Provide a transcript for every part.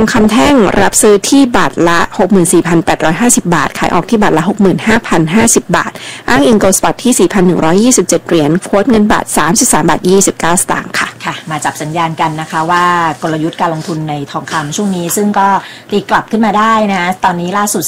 องคำแท่งรับซื้อที่บาทละ 64,850 บาทขายออกที่บาทละ 65,050 บาทอ้างอิงโกลด์สปอตที่ 4,127 เหรียญโค้ดเงินบาท 33 บาท 29 สตางค์ค่ะค่ะมาจับสัญญาณกันนะคะว่ากลยุทธ์การลงทุนในทองคำช่วงนี้ซึ่งก็ตีกลับขึ้นมาได้นะตอนนี้ล่าสุด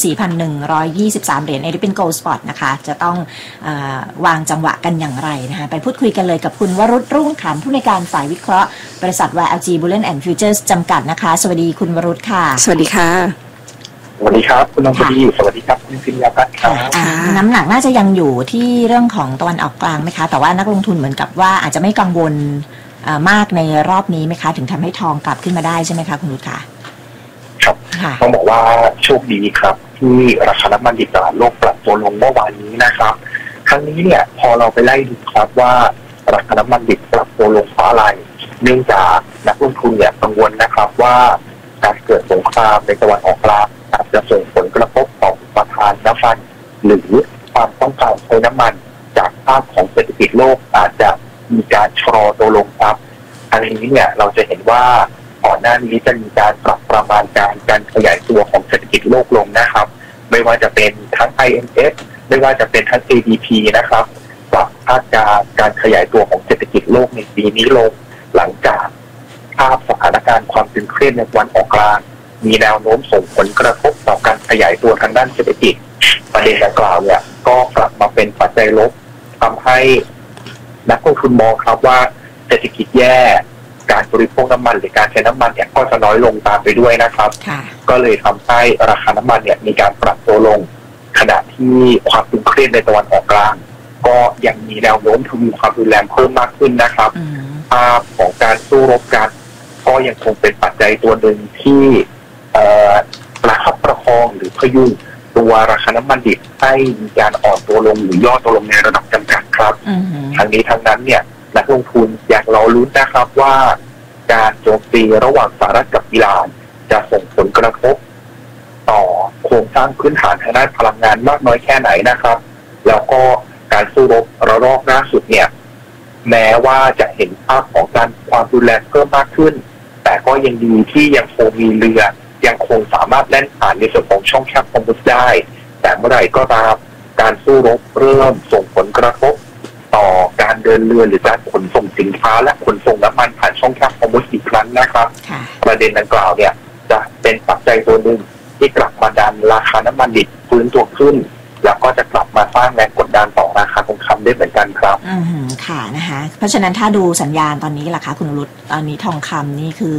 4,123 เหรียญนี่เป็นโกลด์สปอตนะคะจะต้องวางจังหวะกันอย่างไรนะคะไปพูดคุยกันเลยกับคุณวรุษรุ่งขำผู้ในการฝ่ายวิเคราะห์บริษัท YLG Bullion and Futures จำกัดนะคะสวัสดีคุณวรุษค่ะสวัสดีค่ะสวัสดีครับคุณน้องพอดีสวัสดีครับคุณพิมยาพัฒน์ครับน้ำหนักน่าจะยังอยู่ที่เรื่องของตะวันออกกลางไหมคะแต่ว่านักลงทุนเหมือนกับว่าอาจจะไม่กังวลมากในรอบนี้ไหมคะถึงทำให้ทองกลับขึ้นมาได้ใช่ไหมคะคุณรุตค่ะครับต้องบอกว่าโชคดีครับที่ราคาน้ำมันดิบตลาดโลกปรับตัวลงเมื่อวานนี้นะครับครั้งนี้เนี่ยพอเราไปไล่ดูครับว่าราคาน้ำมันดิบปรับตัวลงเพราะอะไรเนื่องจากนักลงทุนเนี่ยกังวลนะครับว่าการเกิดสงครามในตะวันออกกลางอาจจะส่งผลกระทบต่ออุปทานน้ำมันหรือความต้องการใช้น้ำมันจากภาพของเศรษฐกิจโลกอาจจะมีการชะลอตัวลงครับอันนี้เนี่ยเราจะเห็นว่าก่อนหน้านี้จะมีการปรับประมาณการขยายตัวของเศรษฐกิจโลกลงนะครับไม่ว่าจะเป็นทั้ง IMF ไม่ว่าจะเป็นทั้ง ADP นะครับปรับคาดการขยายตัวของเศรษฐกิจโลกในปีนี้ลงหลังจากภาพสถานการณ์ความตึงเครียดในตะวันออกกลางมีแนวโน้มส่งผลกระทบต่อการขยายตัวทางด้านเศรษฐกิจประเด็นดังกล่าวเนี่ยก็กลับมาเป็นปัจจัยลบทำให้นักลงทุนมองครับว่าเศรษฐกิจแย่การบริโภคน้ำมันหรือการใช้น้ำมันเนี่ยก็จะน้อยลงตามไปด้วยนะครับก็เลยทำให้ราคาน้ำมันเนี่ยมีการปรับตัวลงขณะที่ความตึงเครียดในตะวันออกกลางก็ยังมีแนวโน้มทวีความรุนแรงเพิ่มมากขึ้นนะครับภาพของการสู้รบกันก็ยังคงเป็นปัจจัยตัวหนึ่งที่ประคับประคองหรือพยุงตัวราคาน้ำมันดิบให้มีการอ่อนตัวลงหรือย่อตัวลงในระดับจำกัดครับทั้งนี้ทั้งนั้นเนี่ยนักลงทุนอยากรอลุ้นนะครับว่าการโจมตีระหว่างสหรัฐกับอิหร่านจะส่งผลกระทบต่อโครงสร้างพื้นฐานทางด้านพลังงานมากน้อยแค่ไหนนะครับแล้วก็การสู้รบระลอกล่าสุดเนี่ยแม้ว่าจะเห็นภาพของการความรุนแรงเพิ่มมากขึ้นแต่ก็ยังดีที่ยังคงมีเรือยังคงสามารถแล่นผ่านในส่วนของช่องแคบฮอร์มุซได้แต่เมื่อไหร่ก็ตามการสู้รบเริ่มส่งผลกระทบต่อการเดินเรือหรือการขนส่งสินค้าและขนส่งน้ำมันผ่านช่องแคบฮอร์มุซอีกครั้งนะครับประเด็นดังกล่าวเนี่ยจะเป็นปัจจัยตัวหนึ่งที่กลับมาดันราคาน้ำมันดิบฟื้นตัวขึ้นแล้วก็จะกลับมาสร้างแรงกดดันต่อราคาทองคำได้เหมือนกันครับค่ะนะคะเพราะฉะนั้นถ้าดูสัญญาณตอนนี้ล่ะคะคุณรุตตอนนี้ทองคำนี่คือ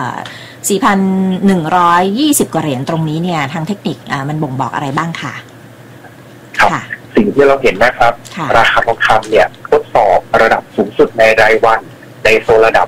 4,120 กว่าเหรียญตรงนี้เนี่ยทางเทคนิคมันบ่งบอกอะไรบ้างค่ะครับสิ่งที่เราเห็นนะครับราคาทองคำเนี่ยทดสอบระดับสูงสุดในรายวันในโซนระดับ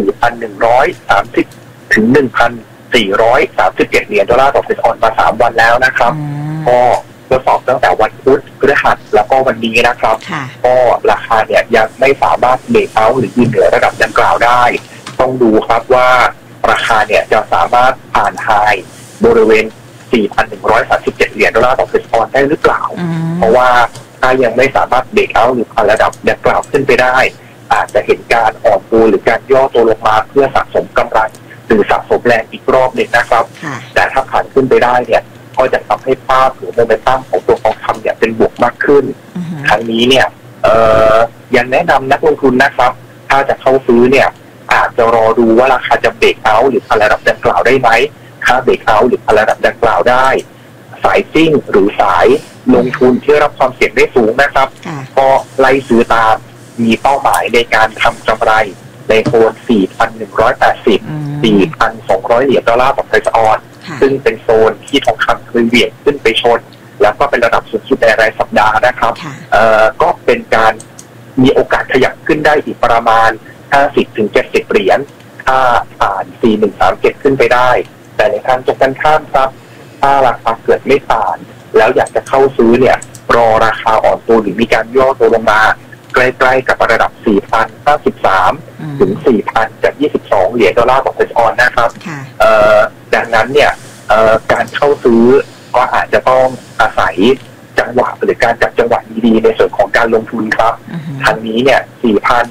4,130 ถึง 1,437 เหรียญดอลลาร์ต่อออนซ์มา3วันแล้วนะครับก็ทดสอบตั้งแต่วันพุธพฤหัสแล้วก็วันนี้นะครับก็ราคาเนี่ยยังไม่สามารถเบรกเอาท์หรือยืนเหนือระดับดังกล่าวได้ต้องดูครับว่าราคาเนี่ยจะสามารถผ่านไฮบริเวณ 4,137 เหรียญดอลลาร์ต่อออนซ์ได้หรือเปล่าเพราะว่าถ้ายังไม่สามารถเบรกเอาท์หรือผ่านระดับดังกล่าวขึ้นไปได้อาจจะเห็นการอ่อนตัวหรือการย่อตัวลงมาเพื่อสะสมกำไรหรือสะสมแรงอีกรอบหนึ่งนะครับแต่ถ้าผ่านขึ้นไปได้เนี่ยก็จะทำให้ภาพหรือโมเมนตัมของตัวทองคำเนี่ยเป็นบวกมากขึ้นครั้งนี้เนี่ยยังแนะนำนักลงทุนนะครับถ้าจะเข้าซื้อเนี่ยอาจจะรอดูว่าราคาจะเบรกเอาท์หรือผ่านระดับดังกล่าวได้ไหมถ้าเบรกเอาท์หรือผ่านระดับดังกล่าวได้สายซิ่งหรือสายลงทุนที่รับความเสี่ยงได้สูงนะครับก็ไล่ซื้อตามมีเป้าหมายในการทำกำไรในโซน 4,180 4,200 เหรียญดอลลาร์ต่อออนซ์ซึ่งเป็นโซนที่ทองคำเคยเหวี่ยงขึ้นไปชนแล้วก็เป็นระดับสูงสุดในรายสัปดาห์นะครับก็เป็นการมีโอกาสขยับขึ้นได้อีกประมาณ 50-70 เหรียญถ้าผ่าน 4,137 ขึ้นไปได้แต่ในทางตรงกันข้ามครับถ้าราคาเกิดไม่ผ่านแล้วอยากจะเข้าซื้อเนี่ยรอราคาอ่อนตัวหรือมีการย่อตัวลงมาใกล้ๆกับระดับ 4,053 ถึง 4,022 เหรียญดอลลาร์ต่อออนซ์นะครับดังนั้นเนี่ยการเข้าซื้อก็อาจจะต้องอาศัยจังหวะหรือการจับจังหวะดีๆในส่วนของการลงทุนครับทางนี้เนี่ย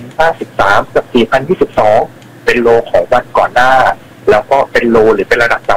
4,053 กับ 4,022 เป็นโลของวันก่อนหน้าแล้วก็เป็นโลหรือเป็นระดับ